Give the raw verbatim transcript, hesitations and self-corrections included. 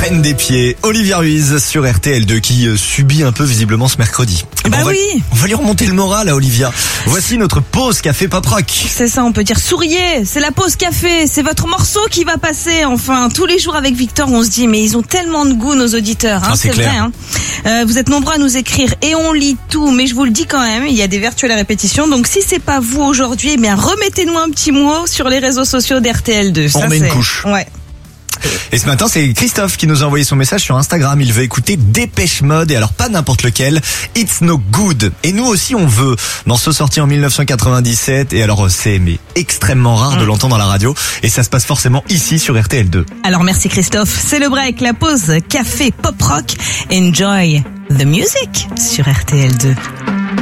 traîne des pieds. Olivia Ruiz sur R T L deux qui euh, subit un peu visiblement ce mercredi. Bah bon, on va, oui. On va lui remonter le moral à Olivia. Voici notre pause café pop rock. C'est ça, on peut dire souriez, c'est la pause café, c'est votre morceau qui va passer. Enfin, tous les jours avec Victor, on se dit mais ils ont tellement de goût nos auditeurs, hein, ah, c'est, c'est clair. vrai. Hein. Euh, vous êtes nombreux à nous écrire et on lit tout, mais je vous le dis quand même, il y a des virtuelles répétitions. Donc si c'est pas vous aujourd'hui, eh bien remettez-nous un petit mot sur les réseaux sociaux d'R T L deux. On ça, met c'est... une couche. Ouais. Et ce matin, c'est Christophe qui nous a envoyé son message sur Instagram. Il veut écouter Dépêche Mode, et alors pas n'importe lequel. It's No Good. Et nous aussi, on veut. Morceau sorti en dix-neuf cent quatre-vingt-dix-sept. Et alors, c'est mais extrêmement rare de l'entendre à la radio. Et ça se passe forcément ici sur R T L deux. Alors merci Christophe. C'est le break, la pause café pop rock. Enjoy the music sur R T L deux.